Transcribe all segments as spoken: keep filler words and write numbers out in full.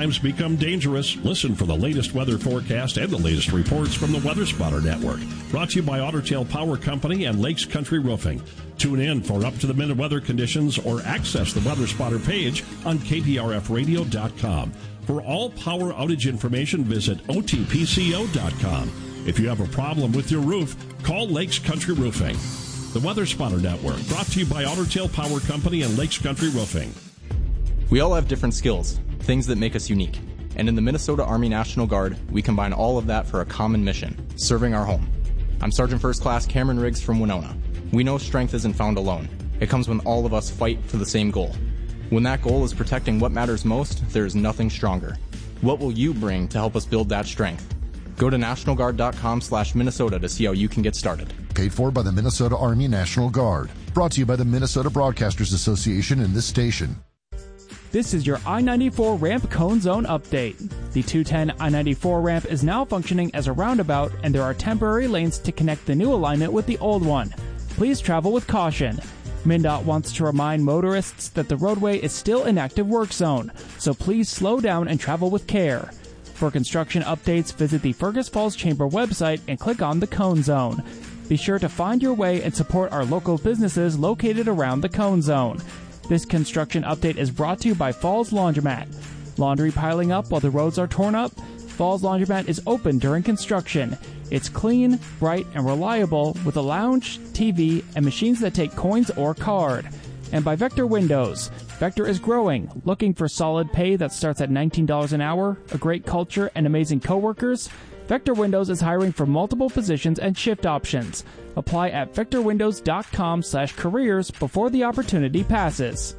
times become dangerous, listen for the latest weather forecast and the latest reports from the Weather Spotter Network. Brought to you by Otter Tail Power Company and Lakes Country Roofing. Tune in for up-to-the-minute weather conditions or access the Weather Spotter page on K P R F radio dot com. For all power outage information, visit O T P C O dot com. If you have a problem with your roof, call Lakes Country Roofing. The Weather Spotter Network, brought to you by Otter Tail Power Company and Lakes Country Roofing. We all have different skills, things that make us unique. And in the Minnesota Army National Guard, we combine all of that for a common mission, serving our home. I'm Sergeant First Class Cameron Riggs from Winona. We know strength isn't found alone. It comes when all of us fight for the same goal. When that goal is protecting what matters most, there is nothing stronger. What will you bring to help us build that strength? Go to national guard dot com slash Minnesota to see how you can get started. Paid for by the Minnesota Army National Guard. Brought to you by the Minnesota Broadcasters Association and this station. This is your I ninety-four ramp cone zone update. The two ten I ninety-four ramp is now functioning as a roundabout, and there are temporary lanes to connect the new alignment with the old one. Please travel with caution. MnDOT wants to remind motorists that the roadway is still an active work zone, so please slow down and travel with care. For construction updates, visit the Fergus Falls Chamber website and click on the Cone Zone. Be sure to find your way and support our local businesses located around the Cone Zone. This construction update is brought to you by Falls Laundromat. Laundry piling up while the roads are torn up? Falls Laundromat is open during construction. It's clean, bright, and reliable with a lounge, T V, and machines that take coins or card. And by Vector Windows. Vector is growing, looking for solid pay that starts at nineteen dollars an hour, a great culture, and amazing coworkers? Vector Windows is hiring for multiple positions and shift options. Apply at vector windows dot com slash careers before the opportunity passes.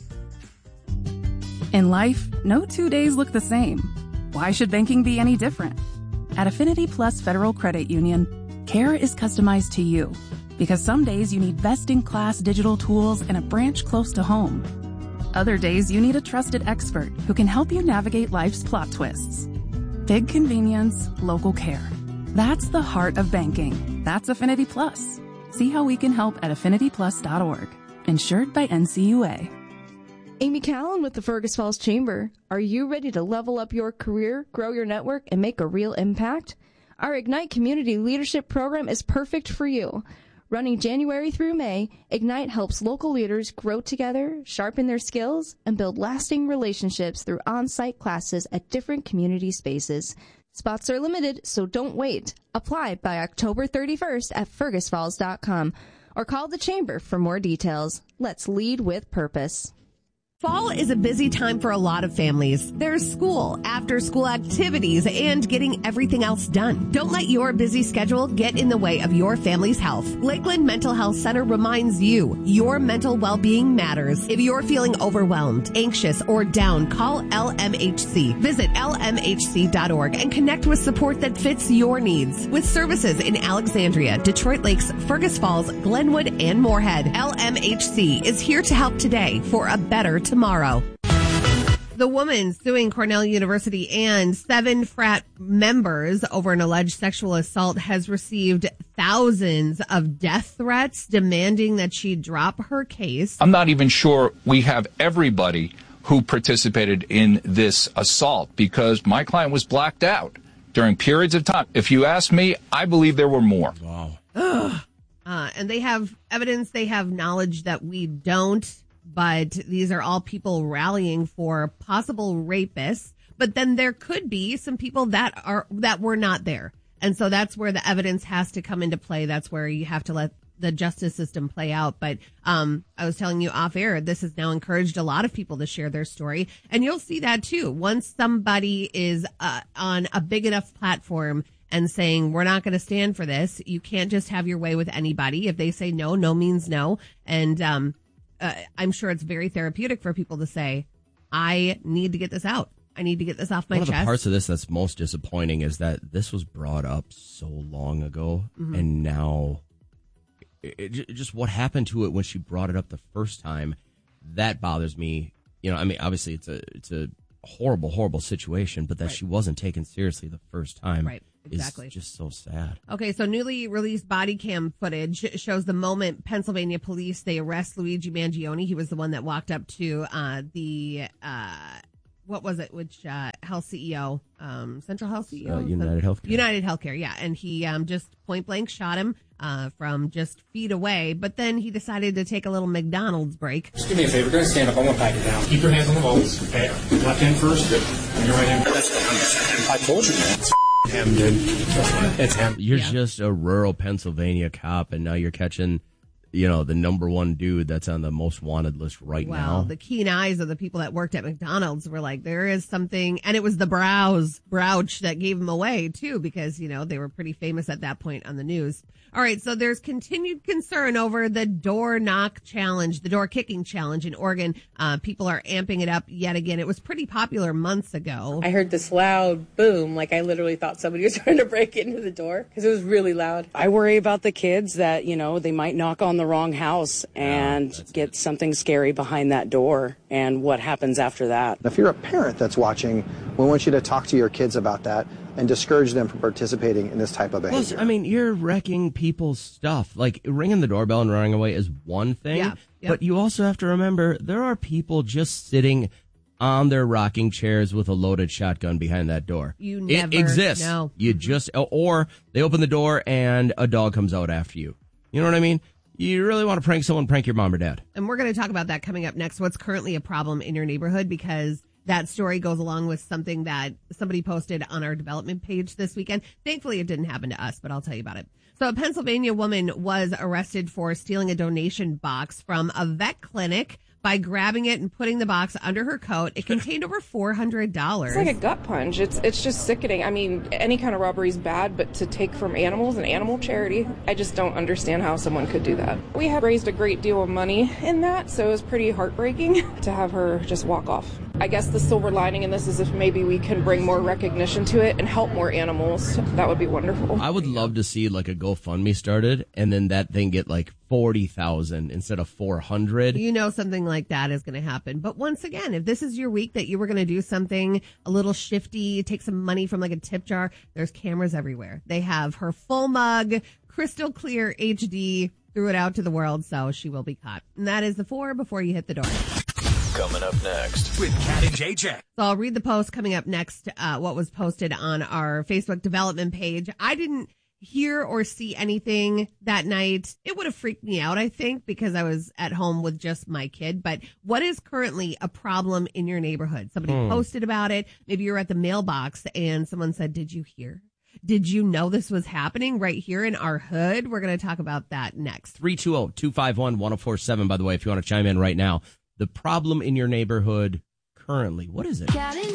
In life, no two days look the same. Why should banking be any different? At Affinity Plus Federal Credit Union, care is customized to you. Because some days you need best-in-class digital tools and a branch close to home. Other days you need a trusted expert who can help you navigate life's plot twists. Big convenience, local care. That's the heart of banking. That's Affinity Plus. See how we can help at affinity plus dot org. Insured by N C U A. Amy Callan with the Fergus Falls Chamber. Are you ready to level up your career, grow your network, and make a real impact? Our Ignite Community Leadership Program is perfect for you. Running January through May, Ignite helps local leaders grow together, sharpen their skills, and build lasting relationships through on-site classes at different community spaces. Spots are limited, so don't wait. Apply by October thirty-first at fergus falls dot com or call the Chamber for more details. Let's lead with purpose. Fall is a busy time for a lot of families. There's school, after-school activities, and getting everything else done. Don't let your busy schedule get in the way of your family's health. Lakeland Mental Health Center reminds you your mental well-being matters. If you're feeling overwhelmed, anxious, or down, call L M H C. Visit L M H C dot org and connect with support that fits your needs. With services in Alexandria, Detroit Lakes, Fergus Falls, Glenwood, and Moorhead, L M H C is here to help today for a better tomorrow. Tomorrow. The woman suing Cornell University and seven frat members over an alleged sexual assault has received thousands of death threats demanding that she drop her case. I'm not even sure we have everybody who participated in this assault because my client was blacked out during periods of time. If you ask me, I believe there were more. Wow. uh, and they have evidence, they have knowledge that we don't. But these are all people rallying for possible rapists. But then there could be some people that are that were not there. And so that's where the evidence has to come into play. That's where you have to let the justice system play out. But um, I was telling you off air, this has now encouraged a lot of people to share their story. And you'll see that, too. Once somebody is uh, on a big enough platform and saying, we're not going to stand for this, you can't just have your way with anybody. If they say no, no means no. And um Uh, I'm sure it's very therapeutic for people to say, I need to get this out. I need to get this off my chest. One of the parts of this that's most disappointing is that this was brought up so long ago, mm-hmm. and now it, it, just what happened to it when she brought it up the first time, that bothers me. You know, I mean, obviously it's a it's a horrible, horrible situation, but that right. she wasn't taken seriously the first time. Right. Exactly. Is just so sad. Okay, so newly released body cam footage shows the moment Pennsylvania police, they arrest Luigi Mangione. He was the one that walked up to uh, the uh, what was it, which uh, health C E O, um, Central Health C E O? Uh, United Healthcare. United Healthcare, yeah. And he um, just point blank shot him uh, from just feet away. But then he decided to take a little McDonald's break. Just do me a favor. Go ahead and stand up. I'm going to pat you down. Keep your hands on the walls. Okay. Left hand first. And your right hand. I told you, man. It's him, dude. It's him. You're Yeah. just a rural Pennsylvania cop, and now you're catching, you know, the number one dude that's on the most wanted list right Well, now. the keen eyes of the people that worked at McDonald's were like, there is something, and it was the brows, Brouch that gave him away too, because, you know, they were pretty famous at that point on the news. All right, so there's continued concern over the door knock challenge, the door kicking challenge in Oregon. Uh, people are amping it up yet again. It was pretty popular months ago. I heard this loud boom, like I literally thought somebody was trying to break into the door because it was really loud. I worry about the kids that, you know, they might knock on the wrong house and Oh, get something scary behind that door, and what happens after that. If you're a parent that's watching, we want you to talk to your kids about that and discourage them from participating in this type of behavior. Plus, I mean, you're wrecking people's stuff. Like, ringing the doorbell and running away is one thing, Yeah, yeah. but you also have to remember there are people just sitting on their rocking chairs with a loaded shotgun behind that door. You It never exists. know. You just, or they open the door and a dog comes out after you. You know what I mean? You really want to prank someone, prank your mom or dad. And we're going to talk about that coming up next. What's currently a problem in your neighborhood, because that story goes along with something that somebody posted on our development page this weekend. Thankfully, it didn't happen to us, but I'll tell you about it. So a Pennsylvania woman was arrested for stealing a donation box from a vet clinic by grabbing it and putting the box under her coat. It contained over four hundred dollars. It's like a gut punch. It's it's just sickening. I mean, any kind of robbery is bad, but to take from animals and animal charity, I just don't understand how someone could do that. We have raised a great deal of money in that, so it was pretty heartbreaking to have her just walk off. I guess the silver lining in this is if maybe we can bring more recognition to it and help more animals. That would be wonderful. I would love to see like a GoFundMe started and then that thing get like forty thousand instead of four hundred. You know something like that is going to happen. But once again, if this is your week that you were going to do something a little shifty, take some money from like a tip jar, there's cameras everywhere. They have her full mug, crystal clear H D, threw it out to the world, so she will be caught. And that is the four before you hit the door. Coming up next with Kat and J J. So I'll read the post coming up next, uh, what was posted on our Facebook development page. I didn't hear or see anything that night. It would have freaked me out, I think, because I was at home with just my kid. But what is currently a problem in your neighborhood? Somebody Hmm. posted about it. Maybe you're at the mailbox and someone said, did you hear? Did you know this was happening right here in our hood? We're going to talk about that next. three two zero, two five one, one zero four seven, by the way, if you want to chime in right now. The problem in your neighborhood currently, what is it?